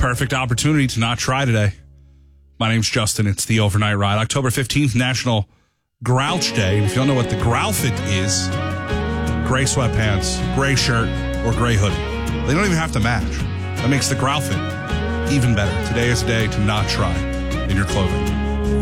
perfect opportunity to not try today. My name's Justin. It's the Overnight Ride. October 15th, National Grouch Day. And if you don't know what the Growlfit is, gray sweatpants, gray shirt, or gray hoodie. They don't even have to match. That makes the Growlfit even better. Today is a day to not try in your clothing.